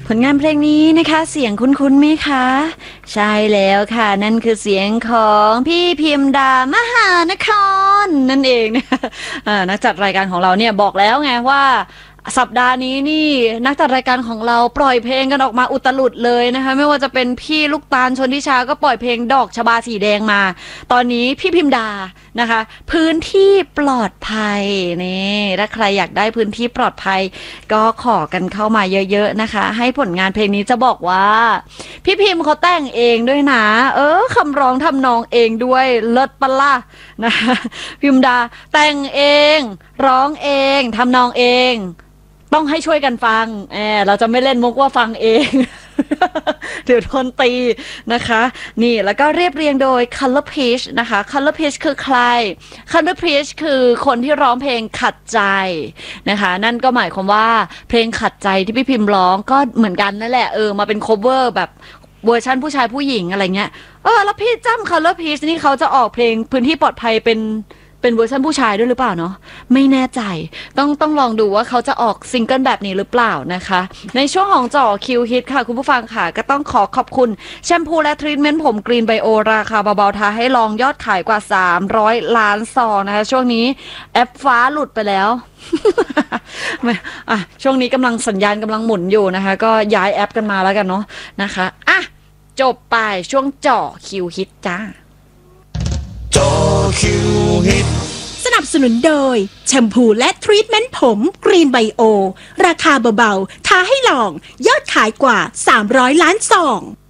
ผลงานเพลงนี้นะคะเสียงคุ้นๆไหมคะใช่แล้วค่ะนั่นคือเสียงของพี่พิมดามหานครนั่นเองนะคะนักจัดรายการของเราเนี่ยบอกแล้วไงว่าสัปดาห์นี้นี่นักจัดรายการของเราปล่อยเพลงกันออกมาอุตลุดเลยนะคะไม่ว่าจะเป็นพี่ลูกตาลชนทิชาก็ปล่อยเพลงดอกชบาสีแดงมาตอนนี้พี่พิมดานะคะพื้นที่ปลอดภัยนี่ถ้าใครอยากได้พื้นที่ปลอดภัยก็ขอกันเข้ามาเยอะๆนะคะให้ผลงานเพลงนี้จะบอกว่าพี่พิมเขาแต่งเองด้วยนะคำร้องทำนองเองด้วยเลิศปะล่ะนะคะพิมดาแต่งเองร้องเองทำนองเองต้องให้ช่วยกันฟังเราจะไม่เล่นมุกว่าฟังเอง เดี๋ยวโดนตีนะคะนี่แล้วก็เรียบเรียงโดย Color Peach นะคะ Color Peach คือใคร Color Peach คือคนที่ร้องเพลงขัดใจนะคะนั่นก็หมายความว่าเพลงขัดใจที่พี่พิมพ์ร้องก็เหมือนกันนั่นแหละมาเป็น cover แบบเวอร์ชันผู้ชายผู้หญิงอะไรเงี้ยแล้วพี่จำ Color Peach นี่เขาจะออกเพลงพื้นที่ปลอดภัยเป็นเวอร์ชันผู้ชายด้วยหรือเปล่าเนาะไม่แน่ใจต้องลองดูว่าเขาจะออกซิงเกิลแบบนี้หรือเปล่านะคะในช่วงของจ่อคิวฮิตค่ะคุณผู้ฟังค่ะก็ต้องขอบคุณแชมพูและทรีทเมนต์ผมกรีนไบโอราคาเบาๆท้าให้ลองยอดขายกว่า300 ล้านซองนะคะช่วงนี้แอปฟ้าหลุดไปแล้ว ช่วงนี้กำลังสัญญาณกำลังหมุนอยู่นะคะก็ย้ายแอปกันมาแล้วกันเนาะนะคะจบไปช่วงจ่อคิวฮิตจ้าจอคิวฮิตสนับสนุนโดยแชมพูและทรีทเมนต์ผมกรีนไบโอราคาเบาๆท้าให้ลองยอดขายกว่า300 ล้านซอง